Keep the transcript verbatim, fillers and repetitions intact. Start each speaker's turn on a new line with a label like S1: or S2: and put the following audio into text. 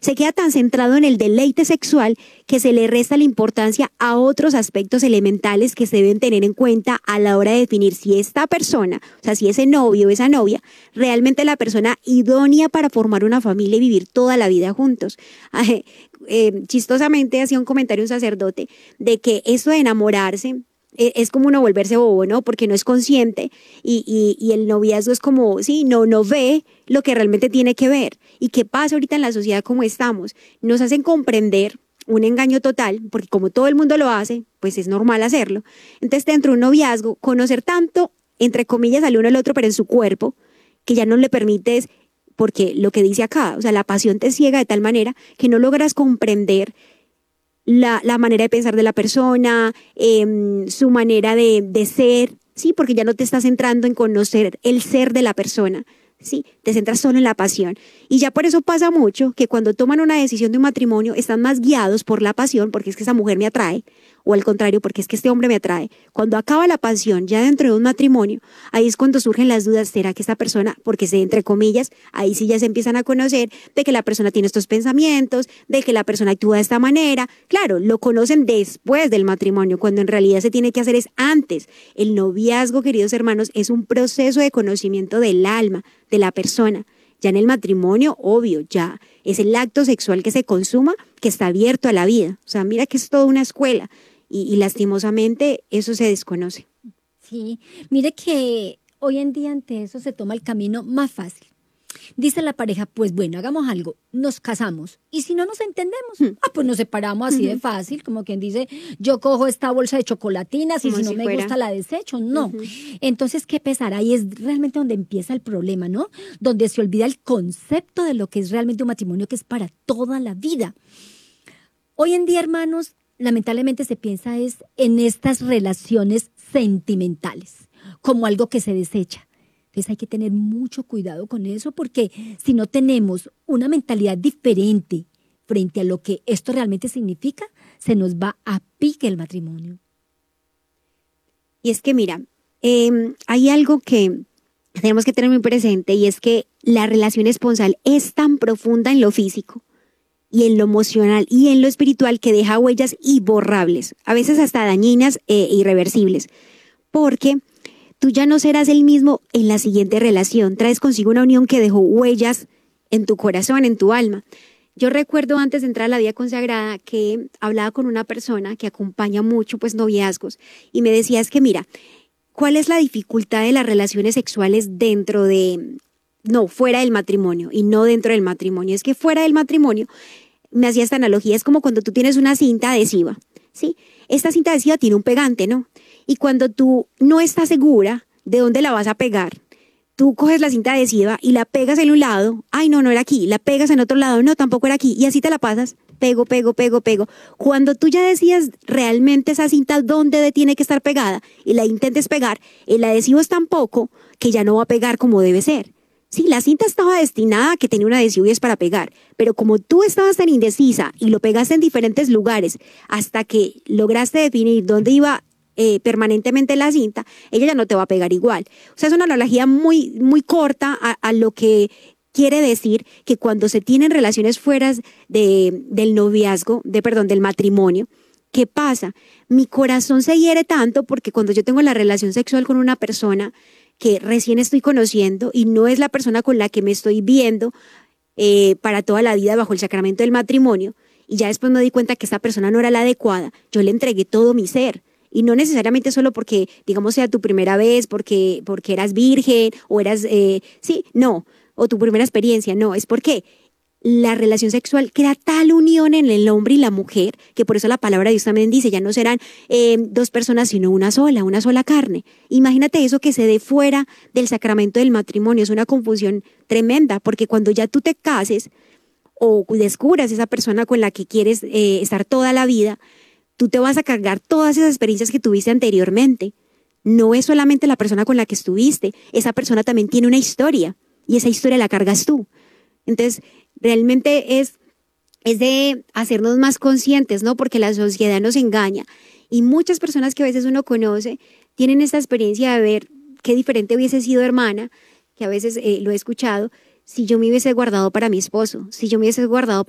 S1: Se queda tan centrado en el deleite sexual que se le resta la importancia a otros aspectos elementales que se deben tener en cuenta a la hora de definir si esta persona, o sea, si ese novio o esa novia, realmente es la persona idónea para formar una familia y vivir toda la vida juntos. Eh, chistosamente hacía un comentario un sacerdote de que eso de enamorarse eh, es como uno volverse bobo, ¿no? Porque no es consciente y, y, y el noviazgo es como, sí, no, no ve lo que realmente tiene que ver. ¿Y qué pasa ahorita en la sociedad como estamos? Nos hacen comprender un engaño total, porque como todo el mundo lo hace, pues es normal hacerlo. Entonces, dentro de un noviazgo, conocer tanto, entre comillas, al uno al otro, pero en su cuerpo, que ya no le permites, porque lo que dice acá, o sea, la pasión te ciega de tal manera que no logras comprender la, la manera de pensar de la persona, eh, su manera de, de ser, sí, porque ya no te estás centrando en conocer el ser de la persona. Sí, te centras solo en la pasión. Y ya por eso pasa mucho que cuando toman una decisión de un matrimonio están más guiados por la pasión, porque es que esa mujer me atrae, o al contrario, porque es que este hombre me atrae. Cuando acaba la pasión ya dentro de un matrimonio, ahí es cuando surgen las dudas, ¿será que esta persona, porque se entre comillas, ahí sí ya se empiezan a conocer de que la persona tiene estos pensamientos, de que la persona actúa de esta manera? Claro, lo conocen después del matrimonio, cuando en realidad se tiene que hacer es antes. El noviazgo, queridos hermanos, es un proceso de conocimiento del alma, de la persona. Ya en el matrimonio, obvio, ya es el acto sexual que se consuma, que está abierto a la vida. O sea, mira que es toda una escuela y, y lastimosamente eso se desconoce.
S2: Sí, mire que hoy en día ante eso se toma el camino más fácil. Dice la pareja, pues bueno, hagamos algo, nos casamos. Y si no nos entendemos, mm. ah, pues nos separamos así uh-huh. de fácil, como quien dice, yo cojo esta bolsa de chocolatinas y como si no si me fuera. gusta la desecho. No. Uh-huh. Entonces, ¿qué pesar? Ahí es realmente donde empieza el problema, ¿no? Donde se olvida el concepto de lo que es realmente un matrimonio, que es para toda la vida. Hoy en día, hermanos, lamentablemente se piensa es en estas relaciones sentimentales, como algo que se desecha. Entonces hay que tener mucho cuidado con eso, porque si no tenemos una mentalidad diferente frente a lo que esto realmente significa, se nos va a pique el matrimonio.
S1: Y es que mira, eh, hay algo que tenemos que tener muy presente, y es que la relación esponsal es tan profunda en lo físico y en lo emocional y en lo espiritual que deja huellas imborrables, a veces hasta dañinas e irreversibles, porque tú ya no serás el mismo en la siguiente relación. Traes consigo una unión que dejó huellas en tu corazón, en tu alma. Yo recuerdo antes de entrar a la vida consagrada que hablaba con una persona que acompaña mucho pues noviazgos y me decía, es que mira, ¿cuál es la dificultad de las relaciones sexuales dentro de, no, fuera del matrimonio y no dentro del matrimonio? Es que fuera del matrimonio, me hacía esta analogía, es como cuando tú tienes una cinta adhesiva, ¿sí? Esta cinta adhesiva tiene un pegante, ¿no? Y cuando tú no estás segura de dónde la vas a pegar, tú coges la cinta adhesiva y la pegas en un lado, ay no, no era aquí, la pegas en otro lado, no, tampoco era aquí, y así te la pasas, pego, pego, pego, pego. Cuando tú ya decías realmente esa cinta dónde tiene que estar pegada y la intentes pegar, el adhesivo es tan poco que ya no va a pegar como debe ser. Sí, la cinta estaba destinada a que tenía un adhesivo y es para pegar, pero como tú estabas tan indecisa y lo pegaste en diferentes lugares hasta que lograste definir dónde iba eh, permanentemente la cinta, ella ya no te va a pegar igual. O sea, es una analogía muy, muy corta a, a lo que quiere decir que cuando se tienen relaciones fuera de, del noviazgo, de perdón, del matrimonio, ¿qué pasa? Mi corazón se hiere tanto porque cuando yo tengo la relación sexual con una persona que recién estoy conociendo y no es la persona con la que me estoy viendo eh, para toda la vida bajo el sacramento del matrimonio, y ya después me di cuenta que esta persona no era la adecuada, yo le entregué todo mi ser. Y no necesariamente solo porque, digamos, sea tu primera vez, porque, porque eras virgen o eras, eh, sí, no, o tu primera experiencia, no, es porque la relación sexual crea tal unión en el hombre y la mujer, que por eso la palabra de Dios también dice, ya no serán eh, dos personas, sino una sola, una sola carne. Imagínate eso que se dé fuera del sacramento del matrimonio, es una confusión tremenda, porque cuando ya tú te cases o descubras esa persona con la que quieres eh, estar toda la vida, tú te vas a cargar todas esas experiencias que tuviste anteriormente. No es solamente la persona con la que estuviste, esa persona también tiene una historia y esa historia la cargas tú. Entonces, realmente es, es de hacernos más conscientes, ¿no? Porque la sociedad nos engaña y muchas personas que a veces uno conoce tienen esta experiencia de ver qué diferente hubiese sido, hermana, que a veces eh, lo he escuchado, si yo me hubiese guardado para mi esposo, si yo me hubiese guardado